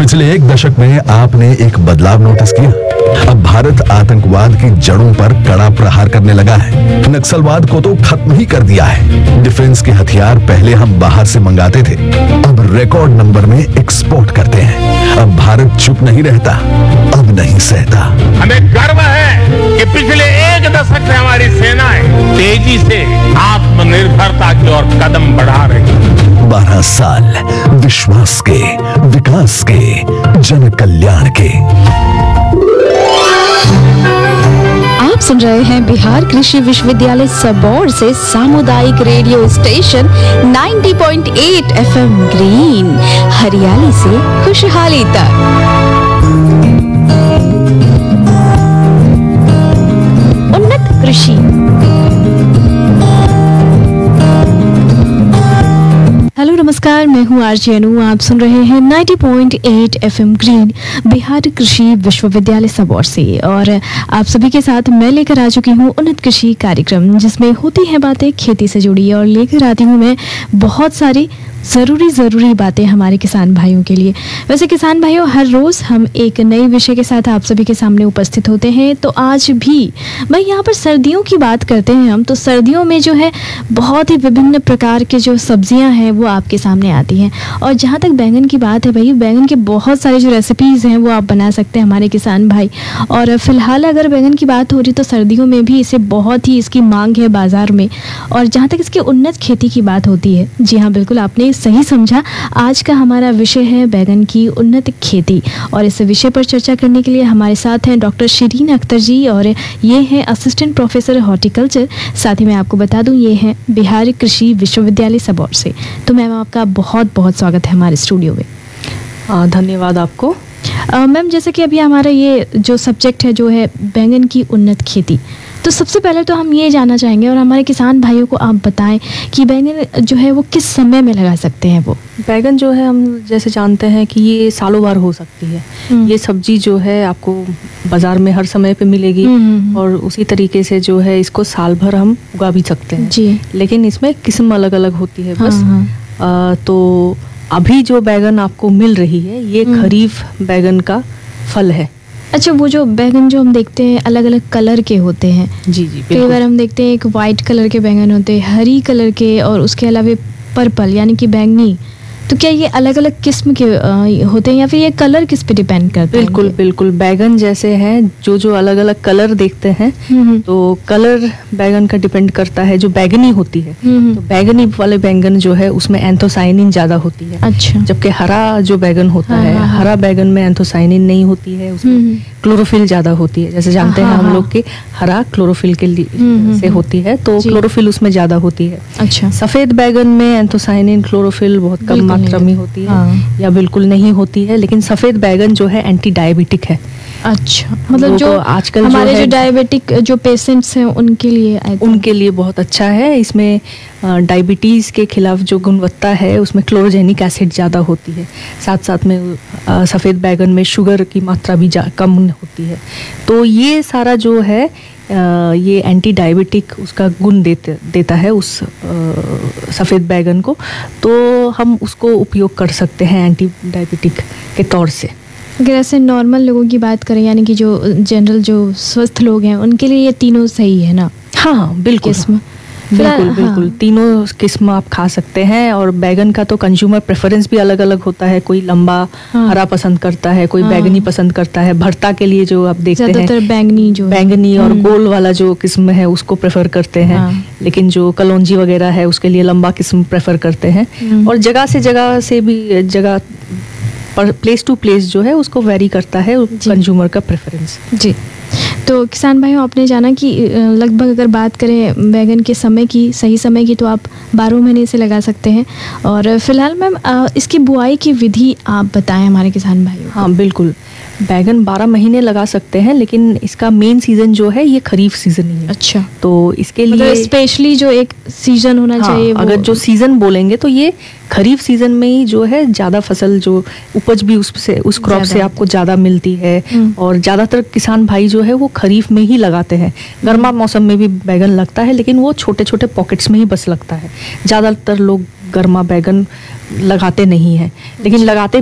पिछले एक दशक में आपने एक बदलाव नोटिस किया? अब भारत आतंकवाद की जड़ों पर कड़ा प्रहार करने लगा है। नक्सलवाद को तो खत्म ही कर दिया है। डिफेंस के हथियार पहले हम बाहर से मंगाते थे, अब रिकॉर्ड नंबर में एक्सपोर्ट करते हैं। अब भारत चुप नहीं रहता, अब नहीं सहता। हमें गर्व है कि पिछले एक दशक से हमारी सेनाएं तेजी से आत्मनिर्भरता की ओर कदम बढ़ा रही है। 12 साल विश्वास के, विकास के, जन कल्याण के। आप सुन रहे हैं बिहार कृषि विश्वविद्यालय सबौर से सामुदायिक रेडियो स्टेशन 90.8 FM ग्रीन, हरियाली से खुशहाली तक। उन्नत कृषि। हेलो नमस्कार, मैं हूँ आरजे अनु। आप सुन रहे हैं 90.8 FM ग्रीन, बिहार कृषि विश्वविद्यालय सबौर से, और आप सभी के साथ मैं लेकर आ चुकी हूँ उन्नत कृषि कार्यक्रम, जिसमें होती हैं बातें खेती से जुड़ी, और लेकर आती हूँ मैं बहुत सारी ज़रूरी बातें हमारे किसान भाइयों के लिए। वैसे किसान भाइयों, हर रोज़ हम एक नए विषय के साथ आप सभी के सामने उपस्थित होते हैं। तो आज भी भाई यहाँ पर सर्दियों की बात करते हैं हम, तो सर्दियों में जो है बहुत ही विभिन्न प्रकार के जो सब्जियां हैं वो आपके सामने आती हैं। और जहाँ तक बैंगन की बात है भाई, बैंगन के बहुत सारे जो रेसिपीज़ हैं वो आप बना सकते हैं हमारे किसान भाई। और फिलहाल अगर बैंगन की बात हो रही तो सर्दियों में भी इसे बहुत ही इसकी मांग है बाज़ार में। और जहाँ तक इसकी उन्नत खेती की बात होती है, जी हाँ बिल्कुल आपने सही समझा, आज का हमारा विषय है बैंगन की उन्नत खेती। और इस विषय पर चर्चा करने के लिए हमारे साथ हैं डॉक्टर शिरीन अख्तर जी, और ये हैं असिस्टेंट प्रोफेसर हॉर्टिकल्चर। साथ ही मैं आपको बता दूं, ये हैं बिहार कृषि विश्वविद्यालय सबौर से। तो मैम, आपका बहुत बहुत स्वागत है हमारे स्टूडियो में। धन्यवाद आपको। मैम, जैसे कि अभी हमारा ये जो सब्जेक्ट है जो है बैंगन की उन्नत खेती, तो सबसे पहले तो हम ये जानना चाहेंगे और हमारे किसान भाइयों को आप बताएं कि बैंगन जो है वो किस समय में लगा सकते हैं। वो बैंगन जो है, हम जैसे जानते हैं कि ये सालों भर हो सकती है। ये सब्जी जो है आपको बाजार में हर समय पे मिलेगी, और उसी तरीके से जो है इसको साल भर हम उगा भी सकते हैं जी। लेकिन इसमें किस्म अलग अलग होती है बस। तो अभी जो बैंगन आपको मिल रही है ये खरीफ बैंगन का फल है। अच्छा, वो जो बैंगन जो हम देखते हैं अलग अलग कलर के होते हैं। जी जी, कई बार हम देखते हैं एक वाइट कलर के बैंगन होते हैं, हरी कलर के, और उसके अलावा पर्पल यानी कि बैंगनी। तो क्या ये अलग अलग किस्म के होते हैं, या फिर ये कलर किस पे डिपेंड करता है? बिल्कुल बिल्कुल, बैगन जैसे हैं जो अलग अलग कलर देखते हैं, तो कलर बैगन का डिपेंड करता है। जो बैगनी होती है, तो बैगनी वाले बैंगन जो है उसमें एंथोसाइनिन ज्यादा होती है। अच्छा। जबकि हरा जो बैगन होता है, हरा बैगन में एंथोसाइनिन नहीं होती है, उसमें क्लोरोफिल ज्यादा होती है। जैसे जानते हैं हम लोग कि हरा क्लोरोफिल के से होती है, तो क्लोरोफिल उसमें ज्यादा होती है। अच्छा। सफेद बैगन में एंथोसाइनिन क्लोरोफिल बहुत कम मात्रा में होती है, या बिल्कुल नहीं होती है। लेकिन सफेद बैगन जो है एंटी डायबिटिक है। अच्छा, मतलब जो आजकल हमारे जो डायबिटिक जो पेशेंट्स हैं उनके लिए बहुत अच्छा है। इसमें डायबिटीज़ के खिलाफ जो गुणवत्ता है उसमें क्लोरोजेनिक एसिड ज़्यादा होती है। साथ साथ में सफ़ेद बैगन में शुगर की मात्रा भी कम होती है। तो ये सारा जो है ये एंटी डायबिटिक उसका गुण देता है उस सफ़ेद बैगन को। तो हम उसको उपयोग कर सकते हैं एंटी डायबिटिक के तौर से। अगर ऐसे नॉर्मल लोगों की बात करें, यानी कि जो जनरल जो स्वस्थ लोग हैं, उनके लिए ये तीनों सही है ना? हाँ बिल्कुल, किस्म बिल्कुल तीनों किस्म आप खा सकते हैं। और बैगन का तो कंज्यूमर प्रेफरेंस भी अलग अलग होता है। कोई लंबा हरा पसंद करता है, कोई बैगनी पसंद करता है। भरता के लिए जो आप देखते हैं बैंगनी और गोल वाला जो किस्म है उसको प्रेफर करते हैं। लेकिन जो कलौंजी वगैरह है उसके लिए लंबा किस्म प्रेफर करते हैं। और जगह से भी जगह पर प्लेस टू प्लेस जो है उसको वेरी करता है कंज्यूमर का प्रेफरेंस। जी। तो किसान भाइयों, आपने जाना कि लगभग अगर बात करें बैगन के समय की, सही समय की, तो आप 12 महीने से लगा सकते हैं। और फिलहाल मैम इसकी बुआई की विधि आप बताएं हमारे किसान भाइयों। हाँ बिल्कुल, बैगन 12 महीने लगा सकते हैं, लेकिन इसका मेन सीजन जो है ये खरीफ सीजन ही है। अच्छा। तो इसके लिए स्पेशली जो एक सीजन होना चाहिए। अगर जो सीजन बोलेंगे तो ये खरीफ सीजन में ही जो है ज्यादा फसल जो उपज भी उस क्रॉप से आपको ज्यादा मिलती है। और ज्यादातर किसान भाई जो है वो खरीफ में ही लगाते हैं। गर्मा मौसम में भी बैगन लगता है, लेकिन वो छोटे छोटे पॉकेट्स में ही बस लगता है। ज्यादातर लोग गर्मा बैगन लगाते नहीं हैं, लेकिन लगाते